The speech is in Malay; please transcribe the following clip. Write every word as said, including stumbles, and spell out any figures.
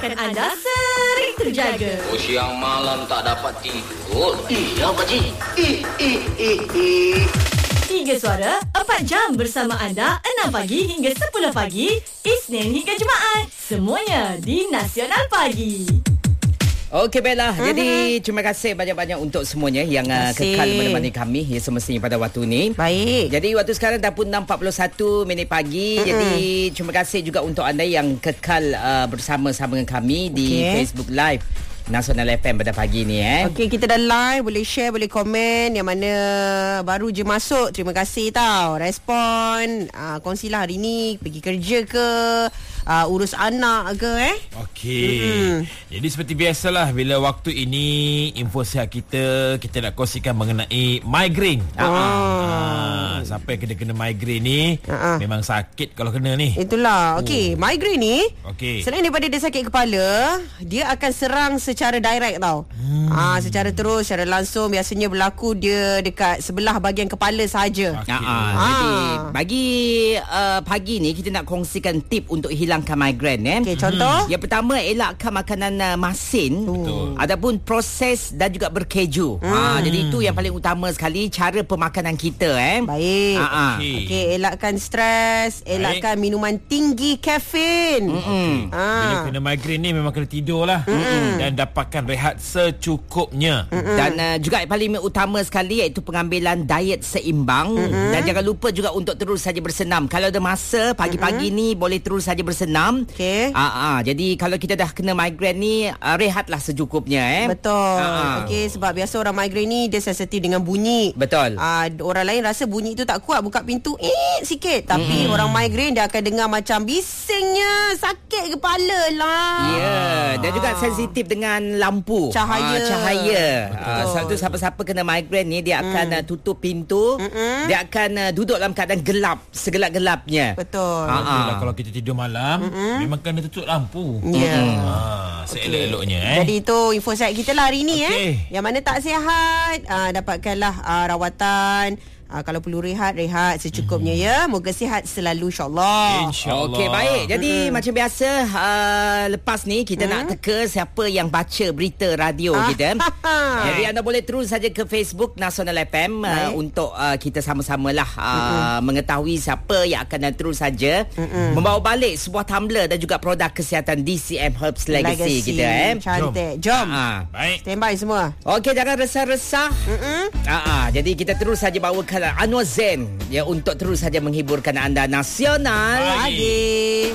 membuatkan anda sering terjaga. Oh, siang malam tak dapat tidur. Iya, Pakcik. Eh, eh, eh, eh. Tiga Suara, empat jam bersama anda, enam pagi hingga sepuluh pagi, Isnin hingga Jumaat. Semuanya di Nasional Pagi. Okey, baiklah. Uh-huh. Jadi, terima kasih banyak-banyak untuk semuanya yang uh, kekal menemani kami ya, semestinya pada waktu ni. Baik. Jadi, waktu sekarang dah pun enam empat puluh satu minit pagi. Uh-huh. Jadi, terima kasih juga untuk anda yang kekal uh, bersama-sama dengan kami di Okay. Facebook Live Nasional F M pada pagi ni eh. Okey, kita dah live, boleh share, boleh komen. Yang mana baru je masuk, terima kasih tau. Respon, uh, kongsilah hari ni pergi kerja ke, uh, urus anak ke eh. Okey. Mm-hmm. Jadi seperti biasalah, bila waktu ini info sihat kita, kita nak kongsikan mengenai migraine. Oh. Ah, sampai kena-kena migraine ni, Ah, ah. memang sakit kalau kena ni. Itulah. Okey, Oh. migraine ni, Okey. selain daripada dia sakit kepala, dia akan serang secara direct tau. Hmm. Ah, secara terus, secara langsung. Biasanya berlaku dia dekat sebelah bahagian kepala sahaja. Okey. Ah, ah. Ah. Jadi bagi uh, pagi ni kita nak kongsikan tip untuk hilangkan migraine eh. Okey, contoh. Yang pertama, elakkan makanan uh, masin. Betul. Ataupun proses dan juga berkeju. Hmm. Ha, jadi itu yang paling utama sekali, cara pemakanan kita eh. Baik. Ha, ha. Okey. Okey, elakkan stres, elakkan minuman tinggi kafein. Mm-mm. Bila Ah. kena migraine ni memang kena tidur lah. Dan dapatkan rehat secukupnya. Dan uh, juga yang paling utama sekali iaitu pengambilan diet seimbang. Mm-hmm. Dan jangan lupa juga untuk terus saja bersenam. Kalau ada masa pagi-pagi mm-hmm. ni boleh terus saja bersenam. Okey. Ah, ah, jadi kalau kita dah kena migraine ni, uh, rehatlah secukupnya eh. Betul. Ah, ah. Okey, sebab biasa orang migraine ni dia sensitif dengan bunyi. Betul. Ah, orang lain rasa bunyi tu tak kuat, buka pintu eh sikit. Tapi Mm-mm. orang migraine dia akan dengar macam bisingnya, sakit kepala lah. Ya, yeah. Dan juga sensitif dengan lampu. Cahaya. Ah, cahaya. Betul. Ah, sebab tu siapa-siapa kena migraine ni dia akan Mm. uh, tutup pintu. Mm-mm. Dia akan uh, duduk dalam keadaan gelap, segelap-gelapnya. Betul. Ah, Betul lah, kalau kita tidur malam, memang kena tutup lampu. Ya. Ah, seelok-eloknya eh. Jadi itu info sihat kita lah hari ni Okey. eh. Yang mana tak sihat, ah, dapatkanlah ah, rawatan. Ah, kalau perlu rehat, rehat secukupnya Hmm. ya. Moga sihat selalu insya-Allah. InsyaAllah. Okey, baik. Jadi Mm-mm. macam biasa, uh, lepas ni kita Mm. nak teka siapa yang baca berita radio Ah. kita. Jadi anda boleh terus saja ke Facebook Nasional F M uh, Baik. untuk uh, kita sama-samalah uh, mengetahui siapa yang akan uh, terus saja membawa balik sebuah tumbler dan juga produk kesihatan D C M Herbs Legacy, kita eh. Cantik. Jom. Ah. Baik. Stand by semua. Okey, jangan resah-resah. Ah, ah, jadi kita terus saja bawakan Anwar Zain ya untuk terus saja menghiburkan anda Nasional Pagi. Pagi.